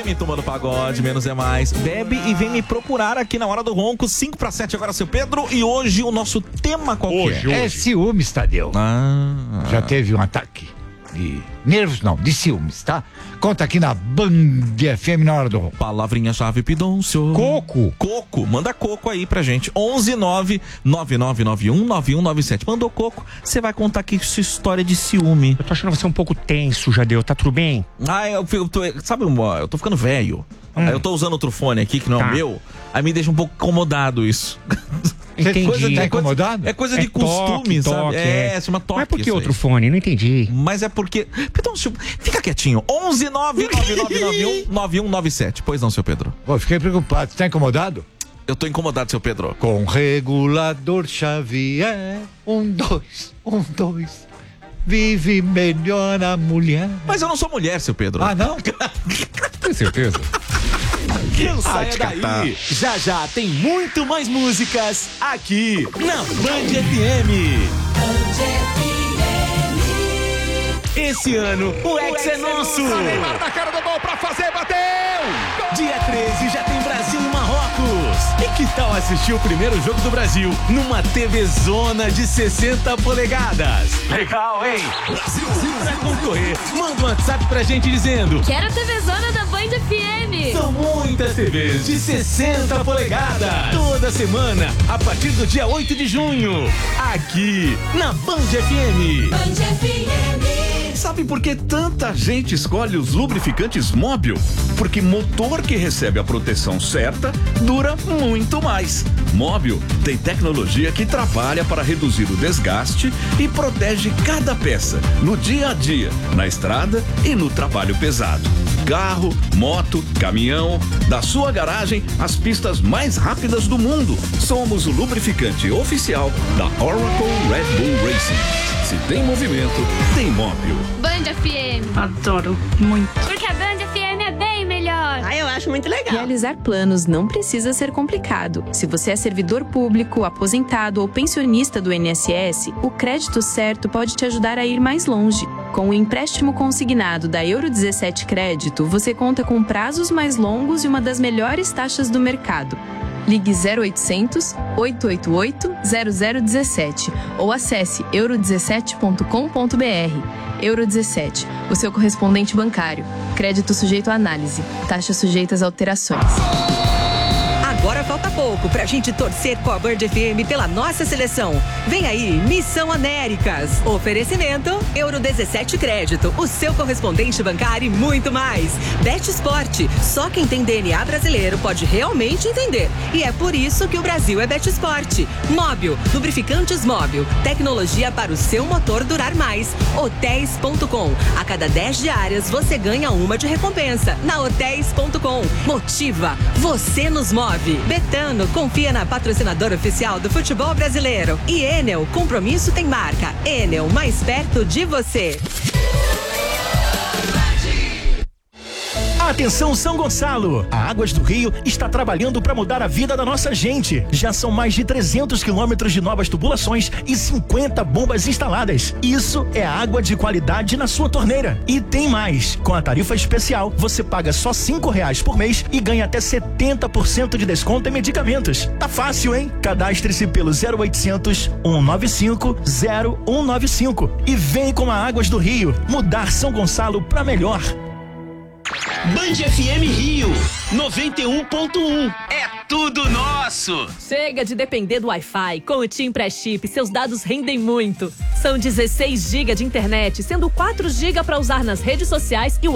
Vem me tomando pagode, menos é mais. Bebe e vem me procurar aqui na Hora do Ronco, 5:07 agora, seu Pedro. E hoje o nosso tema qual que é? É ciúmes, Tadeu. Já teve um ataque de nervos, não, de ciúmes, tá? Conta aqui na Band FM na Hora do Ronco. Palavrinha-chave, Pidoncio. Coco, manda coco aí pra gente. 11-9-9991-9197. Mandou coco, você vai contar aqui sua história de ciúme. Eu tô achando você um pouco tenso, Jadeu, tá tudo bem? Sabe, eu tô ficando velho. Aí eu tô usando outro fone aqui, que não é o meu. Aí me deixa um pouco incomodado isso. Entendi. Tá incomodado? É coisa de costume, sabe? Toque, chama toque. Mas por que outro fone? Não entendi. Mas é porque... Então, fica quietinho. 11-99991-9197. Pois não, seu Pedro? Pô, fiquei preocupado. Você tá incomodado? Eu tô incomodado, seu Pedro. Com regulador Xavier. 1, 2, 1, 2. Vive melhor a mulher. Mas eu não sou mulher, seu Pedro. Ah, não? Tem certeza? Não saia daí. Já tem muito mais músicas aqui na Band FM. Esse ano o Hexa é nosso. Neymar na cara do gol pra fazer, bateu! Dia 13 já tem Brasil e Marrocos. E que tal assistir o primeiro jogo do Brasil numa TV Zona de 60 polegadas? Legal, hein? Brasil! Pra concorrer, manda um WhatsApp pra gente dizendo: quero a TV Zona da Band FM. São muitas TVs de 60 polegadas. Toda semana, a partir do dia 8 de junho. Aqui, na Band FM. Band FM. Sabe por que tanta gente escolhe os lubrificantes Móbil? Porque motor que recebe a proteção certa dura muito mais. Móbil tem tecnologia que trabalha para reduzir o desgaste e protege cada peça no dia a dia, na estrada e no trabalho pesado. Carro, moto, caminhão, da sua garagem às pistas mais rápidas do mundo. Somos o lubrificante oficial da Oracle Red Bull Racing. Se tem movimento, tem Móbil. Band FM. Adoro muito. Porque a Band FM é bem melhor. Eu acho muito legal. Realizar planos não precisa ser complicado. Se você é servidor público, aposentado ou pensionista do INSS, o crédito certo pode te ajudar a ir mais longe. Com o empréstimo consignado da Euro 17 Crédito, você conta com prazos mais longos e uma das melhores taxas do mercado. Ligue 0800 888 0017 ou acesse euro17.com.br. Euro 17, o seu correspondente bancário. Crédito sujeito à análise. Taxas sujeitas a alterações. Agora falta pouco pra gente torcer com a Band FM pela nossa seleção. Vem aí, Missão Américas. Oferecimento Euro 17 Crédito, o seu correspondente bancário e muito mais. Bet Esporte, só quem tem DNA brasileiro pode realmente entender. E é por isso que o Brasil é Bet Esporte. Móbil, lubrificantes Móbil, tecnologia para o seu motor durar mais. Hotéis.com, a cada 10 diárias você ganha uma de recompensa. Na Hotéis.com, motiva, você nos move. Betano, confia na patrocinadora oficial do futebol brasileiro. E Enel, compromisso tem marca. Enel, mais perto de você. Atenção, São Gonçalo! A Águas do Rio está trabalhando para mudar a vida da nossa gente. Já são mais de 300 quilômetros de novas tubulações e 50 bombas instaladas. Isso é água de qualidade na sua torneira. E tem mais. Com a tarifa especial, você paga só R$5 por mês e ganha até 70% de desconto em medicamentos. Tá fácil, hein? Cadastre-se pelo 0800 195 0195 e vem com a Águas do Rio mudar São Gonçalo para melhor. Band FM Rio 91.1. É tudo nosso. Chega de depender do Wi-Fi. Com o TIM Pré-Chip, seus dados rendem muito. São 16 GB de internet, sendo 4 GB para usar nas redes sociais e o